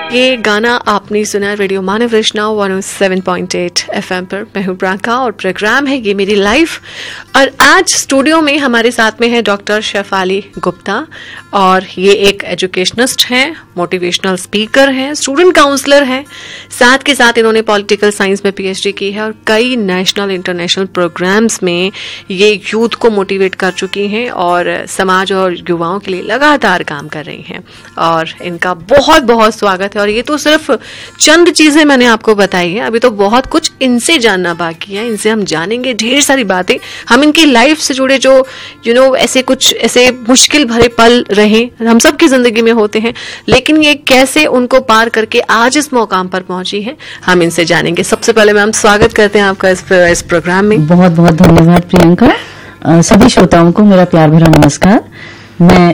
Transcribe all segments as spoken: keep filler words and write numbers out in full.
ये गाना आपने सुना रेडियो मानव वैष्णव one O seven point eight FM पर। मैं हूं प्रांका और प्रोग्राम है ये मेरी लाइफ। और आज स्टूडियो में हमारे साथ में है डॉक्टर शेफाली गुप्ता और ये एक एजुकेशनिस्ट हैं, मोटिवेशनल स्पीकर हैं, स्टूडेंट काउंसलर हैं। साथ के साथ इन्होंने पॉलिटिकल साइंस में पीएचडी की है और कई नेशनल इंटरनेशनल प्रोग्राम्स में ये यूथ को मोटिवेट कर चुकी हैं और समाज और युवाओं के लिए लगातार काम कर रही हैं। और इनका बहुत बहुत स्वागत है। और ये तो सिर्फ चंद चीजें मैंने आपको बताई है, अभी तो बहुत कुछ इनसे जानना बाकी है। इनसे हम जानेंगे ढेर सारी बातें, हम इनकी लाइफ से जुड़े जो यू नो ऐसे कुछ ऐसे मुश्किल भरे पल रहे हम सब की जिंदगी में होते हैं, लेकिन ये कैसे उनको पार करके आज इस मुकाम पर पहुंची है, हम इनसे जानेंगे। सबसे पहले मैम स्वागत करते हैं आपका इस, इस प्रोग्राम में। बहुत बहुत धन्यवाद प्रियंका। सभी श्रोताओं को मेरा प्यार भरा नमस्कार। मैं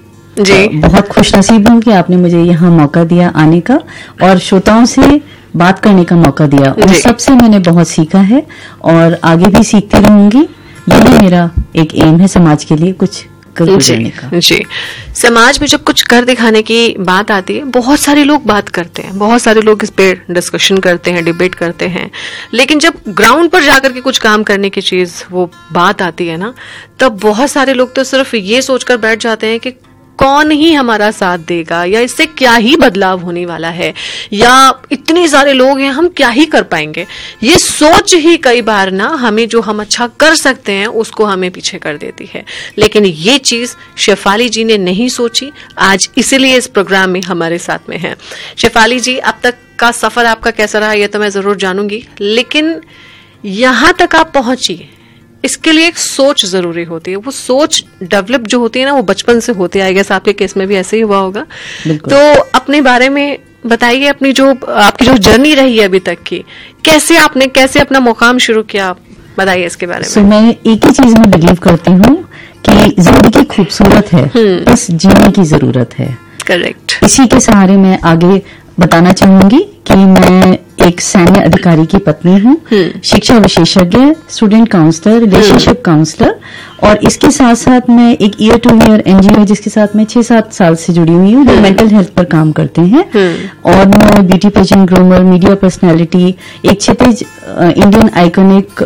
जी बहुत खुशनसीब हूँ कि आपने मुझे यहाँ मौका दिया आने का और श्रोताओं से बात करने का मौका दिया। उन सबसे मैंने बहुत सीखा है और आगे भी सीखती रहूंगी। यही मेरा एक एम है समाज के लिए कुछ कर दिखाने का। जी, समाज में जब कुछ कर दिखाने की बात आती है, बहुत सारे लोग बात करते हैं, बहुत सारे लोग इस पे डिस्कशन करते हैं, डिबेट करते हैं, लेकिन जब ग्राउंड पर जाकर के कुछ काम करने की चीज वो बात आती है ना, तब बहुत सारे लोग तो सिर्फ ये सोचकर बैठ जाते हैं कि कौन ही हमारा साथ देगा, या इससे क्या ही बदलाव होने वाला है, या इतने सारे लोग हैं हम क्या ही कर पाएंगे। ये सोच ही कई बार ना हमें जो हम अच्छा कर सकते हैं उसको हमें पीछे कर देती है। लेकिन ये चीज शेफाली जी ने नहीं सोची, आज इसीलिए इस प्रोग्राम में हमारे साथ में है। शेफाली जी, अब तक का सफर आपका कैसा रहा ये तो मैं जरूर जानूंगी, लेकिन यहां तक आप पहुंची इसके लिए एक सोच जरूरी होती है। वो सोच डेवलप जो होती है ना, वो बचपन से होती है। आई गेस आपके केस में भी ऐसे ही हुआ होगा। तो अपने बारे में बताइए, अपनी जो आपकी जो जर्नी रही है अभी तक की, कैसे आपने कैसे अपना मुकाम शुरू किया, बताइए इसके बारे में। so, मैं एक ही चीज में बिलीव करती हूँ कि जिंदगी खूबसूरत है, बस जीने की जरूरत है। करेक्ट। इसी के सहारे मैं आगे बताना चाहूंगी कि मैं एक सैन्य अधिकारी की पत्नी हूँ, शिक्षा विशेषज्ञ, स्टूडेंट काउंसलर, रिलेशनशिप काउंसलर, और इसके साथ साथ मैं एक ईयर टू ईयर एनजीओ जिसके साथ मैं छह सात साल से जुड़ी हुई हूँ, जो मेंटल हेल्थ पर काम करते हैं। और मैं beauty pageant, groomer, media personality, एक क्षितिज इंडियन आइकॉनिक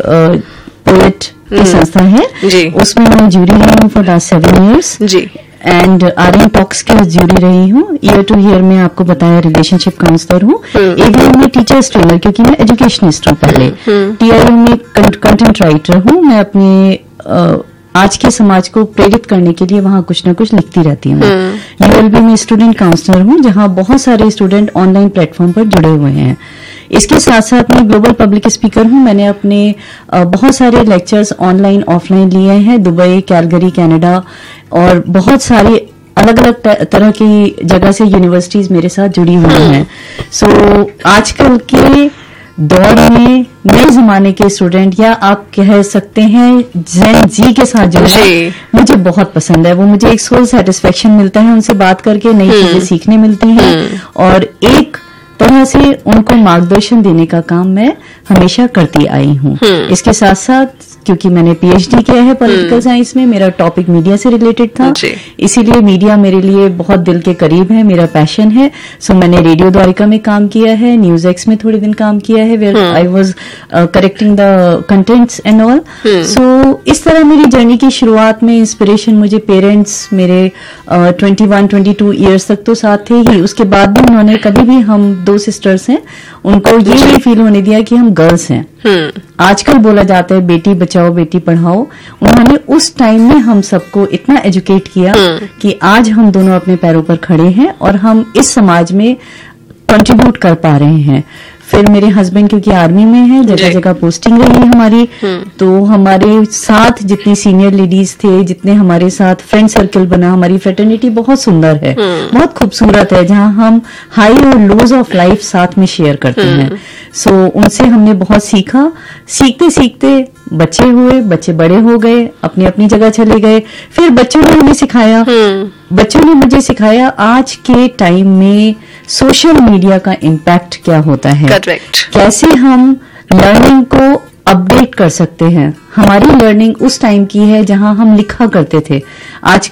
पोएट की संस्था है, उसमें मैं जुड़ी रही हूँ for last seven years ji. And are N talks के जुड़ी रही हूँ। ईयर टू ईयर में आपको बताया रिलेशनशिप काउंसलर हूँ। एवीएम में टीचर्स ट्रेनर, क्योंकि मैं एजुकेशनिस्ट हूँ पहले। टीआईयू में कंटेंट राइटर हूँ। मैं अपने आ, आज के समाज को प्रेरित करने के लिए वहाँ कुछ ना कुछ लिखती रहती हूँ। यूएलबी में स्टूडेंट काउंसलर हूँ, जहाँ बहुत सारे स्टूडेंट ऑनलाइन प्लेटफॉर्म पर जुड़े हुए हैं। इसके साथ साथ मैं ग्लोबल पब्लिक स्पीकर हूँ। मैंने अपने बहुत सारे लेक्चर्स ऑनलाइन ऑफलाइन लिए हैं, दुबई, कैलगरी, कनाडा, और बहुत सारे अलग अलग तरह की जगह से यूनिवर्सिटीज मेरे साथ जुड़ी हुई हैं। सो so, आजकल के दौर में नए जमाने के स्टूडेंट, या आप कह सकते हैं जेन जी के साथ जुड़ना मुझे बहुत पसंद है। वो मुझे एक सोल सेटिस्फेक्शन मिलता है, उनसे बात करके नई चीजें सीखने मिलती हैं, और एक तरह से उनको मार्गदर्शन देने का काम मैं हमेशा करती आई हूँ। इसके साथ साथ क्योंकि मैंने पीएचडी किया है पॉलिटिकल साइंस में, मेरा टॉपिक मीडिया से रिलेटेड था, इसीलिए मीडिया मेरे लिए बहुत दिल के करीब है, मेरा पैशन है। सो मैंने रेडियो द्वारिका में काम किया है, न्यूज एक्स में थोड़े दिन काम किया है, where I was correcting the contents and all. सो इस तरह मेरी जर्नी की शुरुआत में इंस्पिरेशन मुझे पेरेंट्स मेरे twenty one twenty two years तक तो साथ थे ही, उसके बाद भी उन्होंने कभी भी, हम दो सिस्टर्स हैं, उनको ये नहीं फील होने दिया कि हम गर्ल्स हैं। आजकल बोला जाता है बेटी बचाओ बेटी पढ़ाओ, उन्होंने उस टाइम में हम सबको इतना एजुकेट किया कि आज हम दोनों अपने पैरों पर खड़े हैं और हम इस समाज में कंट्रीब्यूट कर पा रहे हैं। फिर मेरे हस्बैंड क्योंकि आर्मी में है, जगह जगह पोस्टिंग रही है हमारी, तो हमारे साथ जितनी सीनियर लेडीज थे, जितने हमारे साथ फ्रेंड सर्कल बना, हमारी फ्रेटर्निटी बहुत सुंदर है, बहुत खूबसूरत है, जहां हम हाई और लोज ऑफ लाइफ साथ में शेयर करते हैं। सो so, उनसे हमने बहुत सीखा। सीखते सीखते बच्चे हुए, बच्चे बड़े हो गए, अपनी अपनी जगह चले गए। फिर बच्चों ने हमें सिखाया, बच्चों ने मुझे सिखाया आज के टाइम में सोशल मीडिया का इम्पैक्ट क्या होता है, Correct. कैसे हम लर्निंग को अपडेट कर सकते हैं। हमारी लर्निंग उस टाइम की है जहां हम लिखा करते थे, आजकल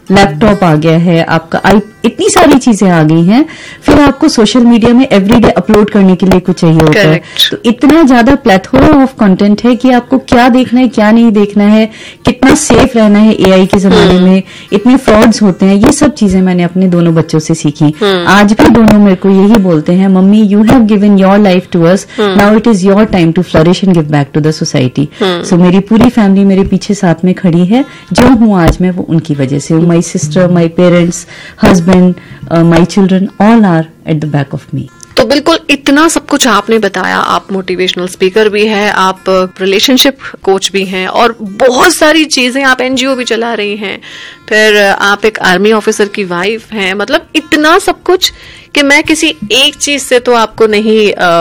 लैपटॉप आ गया है, आपका आई, इतनी सारी चीजें आ गई हैं, फिर आपको सोशल मीडिया में एवरीडे अपलोड करने के लिए कुछ चाहिए होता है। तो इतना ज्यादा प्लेथोरा ऑफ कंटेंट है कि आपको क्या देखना है, क्या नहीं देखना है, कितना सेफ रहना है एआई के जमाने में, इतने फ्रॉड्स होते हैं, ये सब चीजें मैंने अपने दोनों बच्चों से सीखी। आज भी दोनों मेरे को यही बोलते हैं, mummy you have given your life to us, now it is your time to flourish and give back to the society. सो मेरी पूरी फैमिली मेरे पीछे साथ में खड़ी है, जो हूँ आज मैं वो उनकी वजह से हूँ। My sister, my parents, husband, my children, all are at the back of me. तो बिल्कुल इतना सब कुछ आपने बताया, आप मोटिवेशनल स्पीकर भी हैं, आप रिलेशनशिप कोच भी हैं और बहुत सारी चीजें, आप एनजीओ भी चला रही हैं, फिर आप एक आर्मी ऑफिसर की वाइफ हैं, मतलब इतना सब कुछ कि मैं किसी एक चीज से तो आपको नहीं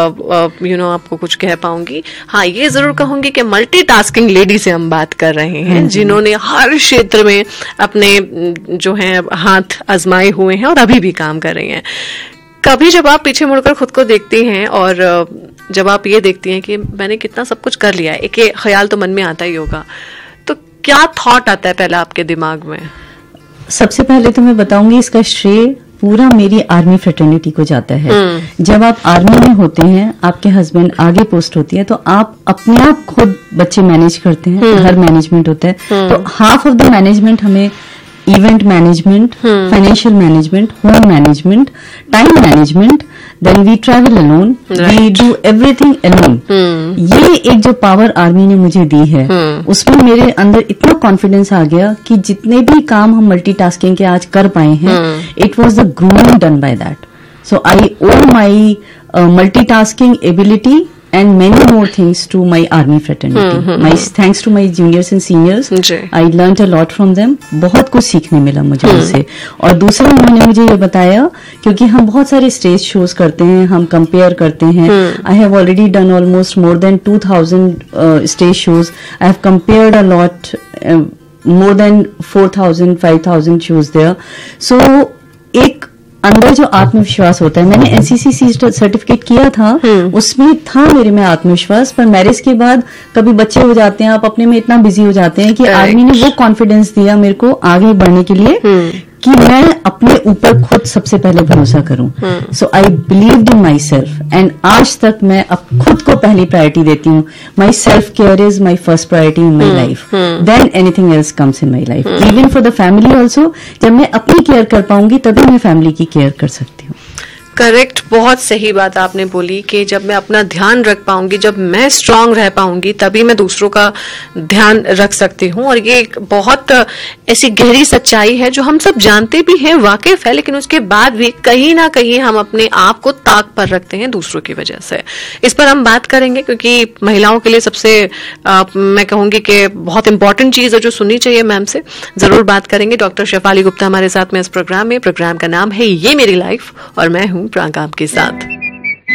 यू नो आपको कुछ कह पाऊंगी। हाँ, ये जरूर कहूंगी कि मल्टीटास्किंग लेडी से हम बात कर रहे हैं, जिन्होंने हर क्षेत्र में अपने जो है हाथ आजमाए हुए हैं और अभी भी काम कर रही हैं। कभी जब आप पीछे मुड़कर खुद को देखती हैं और जब आप ये देखती हैं कि मैंने कितना सब कुछ कर लिया है, एक ख्याल तो मन में आता ही होगा, तो क्या थॉट आता है पहले आपके दिमाग में? सबसे पहले तो मैं बताऊंगी इसका श्रेय पूरा मेरी आर्मी फ्रेटर्निटी को जाता है। जब आप आर्मी में होते हैं, आपके हस्बैंड आगे पोस्ट होती है, तो आप अपने आप खुद बच्चे मैनेज करते हैं, घर मैनेजमेंट होता है, तो हाफ ऑफ द मैनेजमेंट हमें event management, financial management, home management, time management, then we travel alone, we do everything alone. ये एक जो पावर आर्मी ने मुझे दी है, उसमें मेरे अंदर इतना कॉन्फिडेंस आ गया कि जितने भी काम हम मल्टीटास्किंग के आज कर पाए हैं, it was the grooming done by that. So I O my multitasking ability and many more things to my army fraternity. Hmm, hmm, my thanks to my juniors and seniors, I learnt a lot from them. बहुत कुछ सीखने मिला मुझे उनसे। और दूसरा उन्होंने मुझे ये बताया, क्योंकि हम बहुत सारे स्टेज शोज करते हैं, हम कंपेयर करते हैं। I have already done almost more than two thousand uh, stage shows. I have compared a lot, uh, more than four thousand, five thousand shows there. So एक अंदर जो आत्मविश्वास होता है, मैंने एनसीसी सर्टिफिकेट किया था, उसमें था मेरे में आत्मविश्वास, पर मैरिज के बाद कभी बच्चे हो जाते हैं, आप अपने में इतना बिजी हो जाते हैं कि आर्मी ने वो कॉन्फिडेंस दिया मेरे को आगे बढ़ने के लिए कि मैं अपने ऊपर खुद सबसे पहले भरोसा करूं। सो आई believed in my self, and आज तक मैं अब खुद को पहली प्रायोरिटी देती हूँ। My self care is my first priority in my life, than anything else comes in my life. Even for the family also, जब मैं अपनी केयर कर पाऊंगी तभी मैं फैमिली की केयर कर सकती हूँ। करेक्ट, बहुत सही बात आपने बोली कि जब मैं अपना ध्यान रख पाऊंगी, जब मैं स्ट्रांग रह पाऊंगी, तभी मैं दूसरों का ध्यान रख सकती हूँ। और ये एक बहुत ऐसी गहरी सच्चाई है जो हम सब जानते भी हैं, वाकिफ है, लेकिन उसके बाद भी कहीं ना कहीं हम अपने आप को ताक पर रखते हैं दूसरों की वजह से। इस पर हम बात करेंगे, क्योंकि महिलाओं के लिए सबसे आ, मैं कहूंगी कि बहुत इंपॉर्टेंट चीज है जो सुननी चाहिए मैम से। जरूर बात करेंगे। डॉक्टर शेफाली गुप्ता हमारे साथ में इस प्रोग्राम में। प्रोग्राम का नाम है ये मेरी लाइफ और मैं हूं प्रांक आपके साथ।